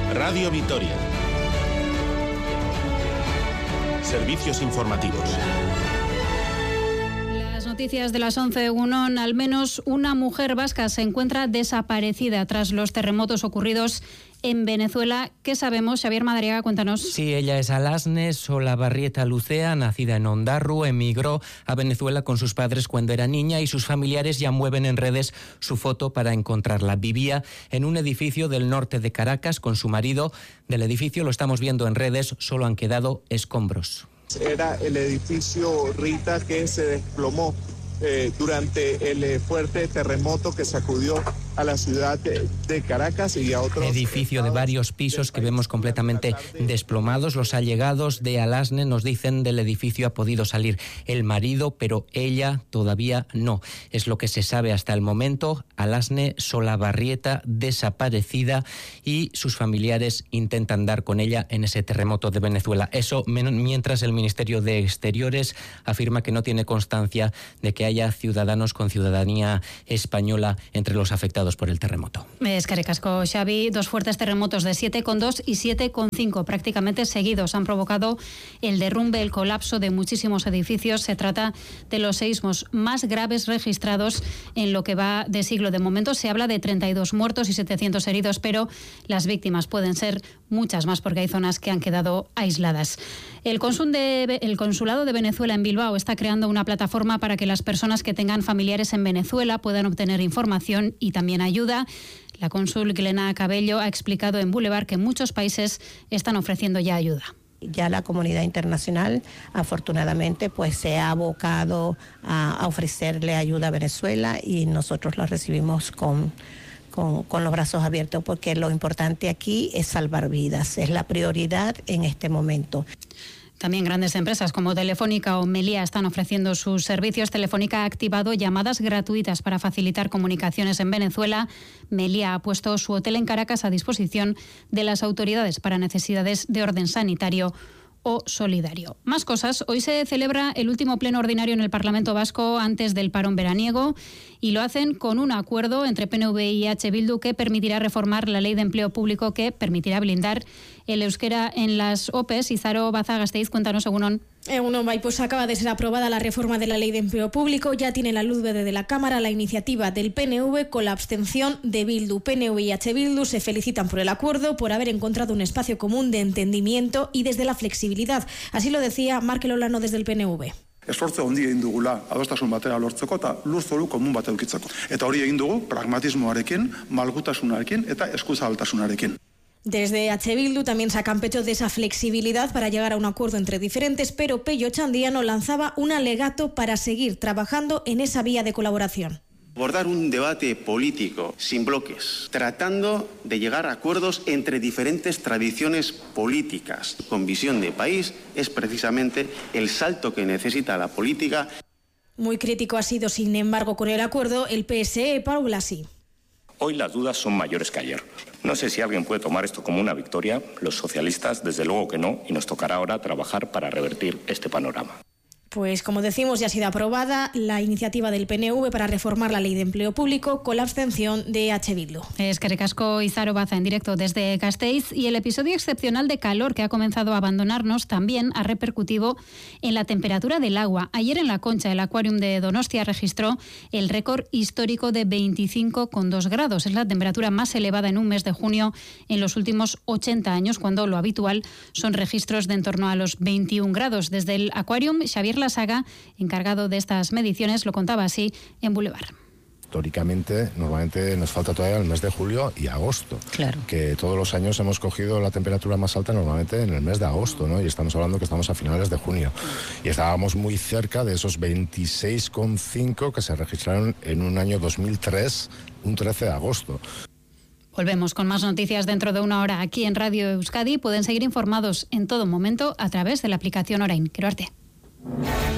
Radio Vitoria. Servicios informativos. Las noticias de las 11:01. Al menos una mujer vasca se encuentra desaparecida tras los terremotos ocurridos en Venezuela. ¿Qué sabemos? Xavier Madariaga, cuéntanos. Sí, ella es Alasne Solabarrieta Lucea, nacida en Ondarru, emigró a Venezuela con sus padres cuando era niña y sus familiares ya mueven en redes su foto para encontrarla. Vivía en un edificio del norte de Caracas con su marido. Del edificio, lo estamos viendo en redes, solo han quedado escombros. Era el edificio Rita que se desplomó durante el fuerte terremoto que sacudió a la ciudad de Caracas y a otros edificio de varios pisos que vemos completamente desplomados. Los allegados de Alasne nos dicen del edificio ha podido salir el marido, pero ella todavía no. Es lo que se sabe hasta el momento. Alasne Solabarrieta desaparecida y sus familiares intentan dar con ella en ese terremoto de Venezuela. Eso mientras el Ministerio de Exteriores afirma que no tiene constancia de que haya ciudadanos con ciudadanía española entre los afectados por el terremoto. Eskerrik asko, Xavi. Dos fuertes terremotos de 7,2 y 7,5 prácticamente seguidos han provocado el derrumbe, el colapso de muchísimos edificios. Se trata de los seísmos más graves registrados en lo que va de siglo. De momento se habla de 32 muertos y 700 heridos, pero las víctimas pueden ser muchas más porque hay zonas que han quedado aisladas. El Consulado de Venezuela en Bilbao está creando una plataforma para que las personas que tengan familiares en Venezuela puedan obtener información y también ayuda. La cónsul Glena Cabello ha explicado en Boulevard que muchos países están ofreciendo ya ayuda. Ya la comunidad internacional, afortunadamente, pues se ha abocado a ofrecerle ayuda a Venezuela y nosotros la recibimos con los brazos abiertos, porque lo importante aquí es salvar vidas, es la prioridad en este momento. También grandes empresas como Telefónica o Meliá están ofreciendo sus servicios. Telefónica ha activado llamadas gratuitas para facilitar comunicaciones en Venezuela. Meliá ha puesto su hotel en Caracas a disposición de las autoridades para necesidades de orden sanitario o solidario. Más cosas. Hoy se celebra el último pleno ordinario en el Parlamento Vasco antes del parón veraniego y lo hacen con un acuerdo entre PNV y H. Bildu que permitirá reformar la ley de empleo público, que permitirá blindar el euskera en las OPEs. Izaro Baza-Gasteiz, cuéntanos, Egunon. Pues acaba de ser aprobada la reforma de la ley de empleo público. Ya tiene la luz verde de la Cámara la iniciativa del PNV con la abstención de Bildu. PNV y H. Bildu se felicitan por el acuerdo, por haber encontrado un espacio común de entendimiento y desde la flexibilidad. Así lo decía Markel Olano desde el PNV. Esfortzu handia egin dugula adostasun batera lortzeko eta lurzoru komun bat edukitzeko. Eta hori egin dugu pragmatismoarekin, malgutasunarekin eta eskuzabaltasunarekin. Desde H. Bildu también sacan pecho de esa flexibilidad para llegar a un acuerdo entre diferentes, pero Pello Chandiano lanzaba un alegato para seguir trabajando en esa vía de colaboración. Abordar un debate político sin bloques, tratando de llegar a acuerdos entre diferentes tradiciones políticas con visión de país, es precisamente el salto que necesita la política. Muy crítico ha sido, sin embargo, con el acuerdo el PSE, Pau Blasi. Hoy las dudas son mayores que ayer. No sé si alguien puede tomar esto como una victoria. Los socialistas, desde luego que no, y nos tocará ahora trabajar para revertir este panorama. Pues como decimos, ya ha sido aprobada la iniciativa del PNV para reformar la ley de empleo público con la abstención de H. Bildu. Eskerrik asko, Izaro Baza, en directo desde Gasteiz. Y el episodio excepcional de calor que ha comenzado a abandonarnos también ha repercutido en la temperatura del agua. Ayer en La Concha, el Aquarium de Donostia registró el récord histórico de 25,2 grados. Es la temperatura más elevada en un mes de junio en los últimos 80 años, cuando lo habitual son registros de en torno a los 21 grados. Desde el Aquarium, Xavier Lasaga, encargado de estas mediciones, lo contaba así en Boulevard. Históricamente, normalmente nos falta todavía el mes de julio y agosto. Claro. Que todos los años hemos cogido la temperatura más alta normalmente en el mes de agosto, ¿no? Y estamos hablando que estamos a finales de junio. Y estábamos muy cerca de esos 26,5 que se registraron en un año 2003, un 13 de agosto. Volvemos con más noticias dentro de una hora aquí en Radio Euskadi. Pueden seguir informados en todo momento a través de la aplicación Orain. Quero arte.